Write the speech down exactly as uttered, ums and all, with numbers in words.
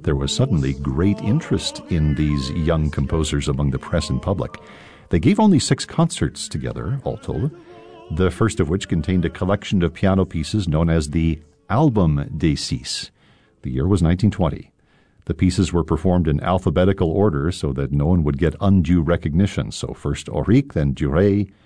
there was suddenly great interest in these young composers among the press and public. They gave only six concerts together, all told, the first of which contained a collection of piano pieces known as the Album des Six. The year was nineteen twenty. The pieces were performed in alphabetical order so that no one would get undue recognition. So first Auric, then Duret,